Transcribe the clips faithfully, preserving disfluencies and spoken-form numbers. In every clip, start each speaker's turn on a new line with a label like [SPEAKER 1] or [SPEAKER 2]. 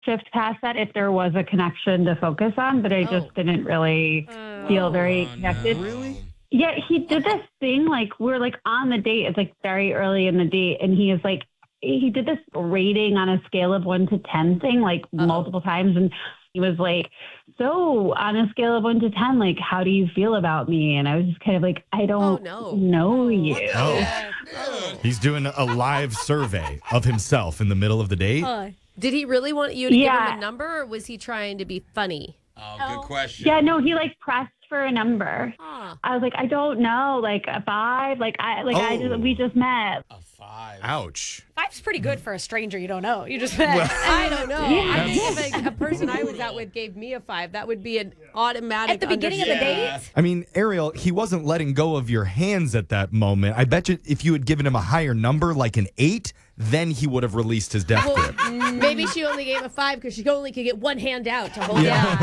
[SPEAKER 1] shift past that if there was a connection to focus on, but I just
[SPEAKER 2] Oh.
[SPEAKER 1] didn't really
[SPEAKER 2] Uh,
[SPEAKER 1] feel very
[SPEAKER 3] Oh,
[SPEAKER 1] connected.
[SPEAKER 3] no.
[SPEAKER 4] Really?
[SPEAKER 1] Yeah, he did this thing, like, we're, like, on the date. It's, like, very early in the date, and he is, like, he did this rating on a scale of one to ten thing, like,
[SPEAKER 2] Uh-oh.
[SPEAKER 1] multiple times, and he was like, so on a scale of one to ten, like, how do you feel about me? And I was just kind of like, I don't
[SPEAKER 2] no.
[SPEAKER 1] know you.
[SPEAKER 4] Oh.
[SPEAKER 2] Yeah. Oh.
[SPEAKER 4] He's doing a live survey of himself in the middle of the date.
[SPEAKER 2] Uh, did he really want you to give
[SPEAKER 1] Yeah.
[SPEAKER 2] him a number, or was he trying to be funny?
[SPEAKER 3] Oh, good question.
[SPEAKER 1] Yeah, no, he, like, pressed for a number.
[SPEAKER 2] Huh.
[SPEAKER 1] I was like, I don't know, like, a five? Like, I, like, I
[SPEAKER 4] Oh.
[SPEAKER 1] just, we just met.
[SPEAKER 3] A five.
[SPEAKER 4] Ouch.
[SPEAKER 5] Five's pretty good for a stranger you don't know. You just met.
[SPEAKER 2] I don't know.
[SPEAKER 1] Yeah.
[SPEAKER 2] I think if a, a person I was out with gave me a five, that would be an automatic.
[SPEAKER 5] At the beginning of the
[SPEAKER 3] Yeah.
[SPEAKER 5] date?
[SPEAKER 4] I mean, Ariel, he wasn't letting go of your hands at that moment. I bet you if you had given him a higher number, like an eight, then he would have released his death
[SPEAKER 2] Well,
[SPEAKER 4] grip.
[SPEAKER 2] maybe she only gave a five because she only could get one hand out to hold
[SPEAKER 4] Yeah.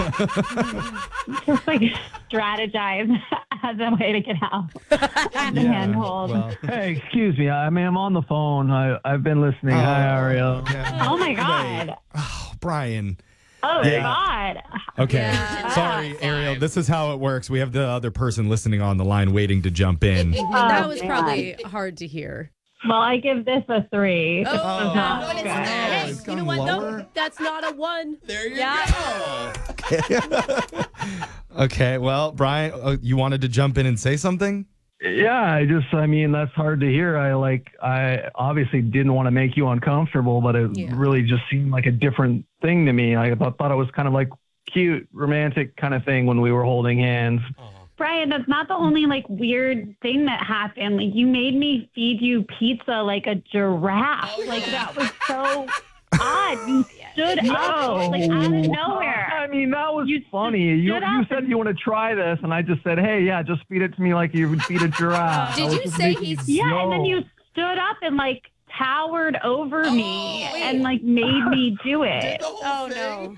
[SPEAKER 2] it.
[SPEAKER 1] Just, like, strategize as a way to get out. The handhold.
[SPEAKER 4] Well,
[SPEAKER 6] Hey, excuse me. I mean, I'm on the phone. I, I've been listening. Hi, Ariel.
[SPEAKER 4] yeah.
[SPEAKER 1] Oh, my God.
[SPEAKER 4] Oh, Brian.
[SPEAKER 1] Oh,
[SPEAKER 4] Yeah.
[SPEAKER 1] God.
[SPEAKER 4] Okay.
[SPEAKER 2] Yeah.
[SPEAKER 4] Sorry,
[SPEAKER 3] Five.
[SPEAKER 4] Ariel. This is how it works. We have the other person listening on the line waiting to jump in.
[SPEAKER 2] that
[SPEAKER 1] Oh,
[SPEAKER 2] was
[SPEAKER 1] man.
[SPEAKER 2] probably hard to hear.
[SPEAKER 1] Well, I give this a three.
[SPEAKER 2] Oh,
[SPEAKER 1] It's not
[SPEAKER 2] no, it's
[SPEAKER 1] good.
[SPEAKER 2] not. Hey,
[SPEAKER 4] it's
[SPEAKER 2] you know
[SPEAKER 4] gone
[SPEAKER 2] what,
[SPEAKER 4] lower?
[SPEAKER 2] though? That's not a one.
[SPEAKER 3] There you
[SPEAKER 2] Yeah.
[SPEAKER 3] go.
[SPEAKER 4] Okay. Well, Brian, uh, you wanted to jump in and say something?
[SPEAKER 6] Yeah, I just, I mean, that's hard to hear. I like, I obviously didn't want to make you uncomfortable, but it
[SPEAKER 2] Yeah.
[SPEAKER 6] really just seemed like a different thing to me. I thought, thought it was kind of like cute, romantic kind of thing when we were holding hands.
[SPEAKER 1] Brian, that's not the only, like, weird thing that happened. Like, you made me feed you pizza like a giraffe.
[SPEAKER 3] Oh,
[SPEAKER 1] Like,
[SPEAKER 3] yeah.
[SPEAKER 1] that was so odd. You stood up, like, out of nowhere.
[SPEAKER 6] I mean, that was
[SPEAKER 1] You
[SPEAKER 6] funny. You,
[SPEAKER 1] stood
[SPEAKER 6] you
[SPEAKER 1] up
[SPEAKER 6] said
[SPEAKER 1] and-
[SPEAKER 6] you want to try this, and I just said, hey, yeah, just feed it to me like you would feed a giraffe.
[SPEAKER 2] Did
[SPEAKER 6] I was
[SPEAKER 2] you
[SPEAKER 6] just
[SPEAKER 2] say
[SPEAKER 6] making
[SPEAKER 2] he's-
[SPEAKER 6] a
[SPEAKER 1] Yeah, and then
[SPEAKER 6] joke.
[SPEAKER 1] you stood up and, like, towered over me
[SPEAKER 3] Oh,
[SPEAKER 1] and, like, made me do
[SPEAKER 3] Did
[SPEAKER 1] it.
[SPEAKER 3] the whole
[SPEAKER 5] Oh,
[SPEAKER 3] thing?
[SPEAKER 5] no.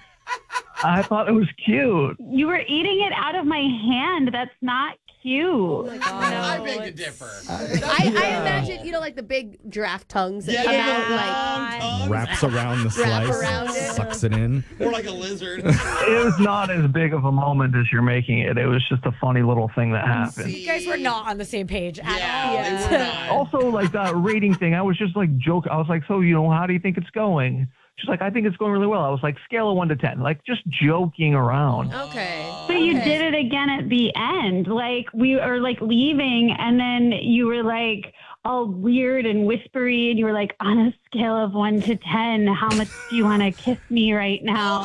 [SPEAKER 6] I thought it was cute.
[SPEAKER 1] You were eating it out of my hand. That's not cute.
[SPEAKER 2] Oh my God.
[SPEAKER 3] I
[SPEAKER 5] No,
[SPEAKER 3] beg to
[SPEAKER 5] it's-
[SPEAKER 3] differ.
[SPEAKER 2] I, I imagine, you know, like the big giraffe tongues that
[SPEAKER 3] Yeah,
[SPEAKER 2] come
[SPEAKER 3] yeah,
[SPEAKER 2] out, like,
[SPEAKER 3] long tongues.
[SPEAKER 4] Wraps around the
[SPEAKER 2] Wrap
[SPEAKER 4] slice,
[SPEAKER 2] around it.
[SPEAKER 4] sucks it in.
[SPEAKER 3] More like a lizard.
[SPEAKER 6] It was not as big of a moment as you're making it. It was just a funny little thing that happened.
[SPEAKER 5] You guys were not on the same page at
[SPEAKER 3] Yeah,
[SPEAKER 5] all.
[SPEAKER 3] they were not.
[SPEAKER 6] Also, like that rating thing, I was just like joking. I was like, so, you know, how do you think it's going? She's like, I think it's going really well. I was like, scale of one to ten, like just joking around.
[SPEAKER 2] okay.
[SPEAKER 1] So you
[SPEAKER 2] Okay.
[SPEAKER 1] did it again at the end. Like we were like leaving and then you were like all weird and whispery and you were like, on a scale of one to ten, how much do you want to kiss me right now?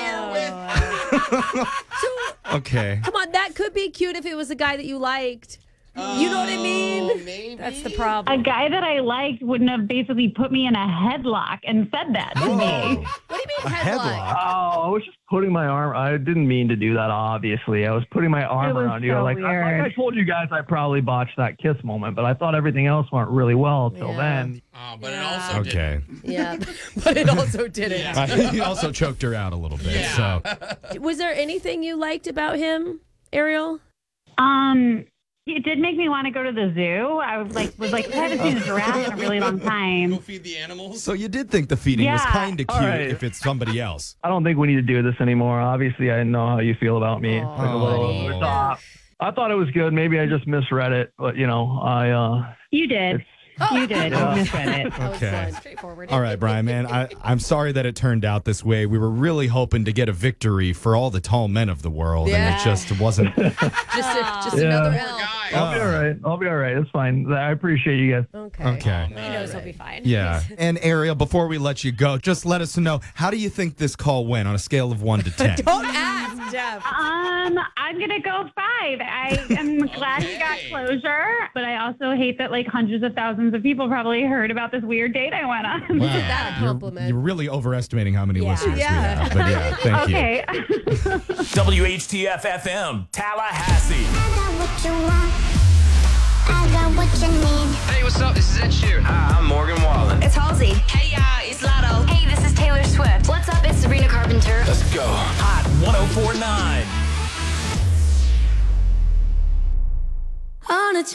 [SPEAKER 2] So,
[SPEAKER 4] Okay.
[SPEAKER 2] come on, that could be cute if it was a guy that you liked. You know what I mean?
[SPEAKER 3] Oh, maybe.
[SPEAKER 5] That's the
[SPEAKER 1] A
[SPEAKER 5] problem.
[SPEAKER 1] guy that I liked wouldn't have basically put me in a headlock and said that to me.
[SPEAKER 2] What do you mean
[SPEAKER 4] A
[SPEAKER 2] headlock?
[SPEAKER 4] headlock.
[SPEAKER 6] Oh, I was just putting my arm. I didn't mean to do that, obviously. I was putting my arm
[SPEAKER 1] was
[SPEAKER 6] around you.
[SPEAKER 1] so
[SPEAKER 6] Like, I,
[SPEAKER 1] weird.
[SPEAKER 6] like I told you guys, I probably botched that kiss moment, but I thought everything else went really well till
[SPEAKER 2] Yeah.
[SPEAKER 6] then.
[SPEAKER 3] Oh, but it
[SPEAKER 5] Yeah.
[SPEAKER 3] also
[SPEAKER 4] Okay.
[SPEAKER 2] Yeah, but it also didn't.
[SPEAKER 3] Yeah.
[SPEAKER 4] Uh, he also choked her out a little bit.
[SPEAKER 3] Yeah.
[SPEAKER 4] So
[SPEAKER 2] Was there anything you liked about him, Ariel?
[SPEAKER 1] Um, it did make me want to go to the zoo. I was like, was like, I haven't seen a giraffe in a really long
[SPEAKER 3] Go
[SPEAKER 1] time.
[SPEAKER 3] feed the animals.
[SPEAKER 4] So you did think the feeding was
[SPEAKER 1] Yeah.
[SPEAKER 4] kind of
[SPEAKER 6] All
[SPEAKER 4] cute
[SPEAKER 6] right.
[SPEAKER 4] if it's somebody else.
[SPEAKER 6] I don't think we need to do this anymore. Obviously, I know how you feel about me. It's like a little
[SPEAKER 4] Oh.
[SPEAKER 6] over the top. I thought it was good. Maybe I just misread it, but you know, I uh,
[SPEAKER 1] You did. You did.
[SPEAKER 6] Yeah.
[SPEAKER 1] You misread it.
[SPEAKER 2] That was
[SPEAKER 4] Okay.
[SPEAKER 2] fun.
[SPEAKER 5] Straightforward.
[SPEAKER 4] All right, Brian, man, I, I'm sorry that it turned out this way. We were really hoping to get a victory for all the tall men of the world, and
[SPEAKER 2] Yeah.
[SPEAKER 4] it just wasn't.
[SPEAKER 2] Just, a, just
[SPEAKER 6] Yeah.
[SPEAKER 2] another
[SPEAKER 3] Poor
[SPEAKER 2] L.
[SPEAKER 3] guy.
[SPEAKER 6] I'll be all right. I'll be all right. It's fine. I appreciate you guys.
[SPEAKER 2] Okay.
[SPEAKER 4] Okay.
[SPEAKER 5] He knows he'll be fine.
[SPEAKER 4] Yeah. And Ariel, before we let you go, just let us know, how do you think this call went on a scale of one to ten?
[SPEAKER 2] Don't ask, Jeff.
[SPEAKER 1] Um, I'm gonna go five. I am glad we got
[SPEAKER 3] Okay.
[SPEAKER 1] closure, but I also hate that like hundreds of thousands of people probably heard about this weird date I went on.
[SPEAKER 4] Wow.
[SPEAKER 2] that a
[SPEAKER 4] You're-
[SPEAKER 2] compliment?
[SPEAKER 4] You're, really overestimating how many
[SPEAKER 5] Yeah.
[SPEAKER 4] listeners
[SPEAKER 2] Yeah.
[SPEAKER 4] we have. But yeah, thank you.
[SPEAKER 1] Okay.
[SPEAKER 7] W H T F F M, Tallahassee.
[SPEAKER 8] I got what you want. I got what you need.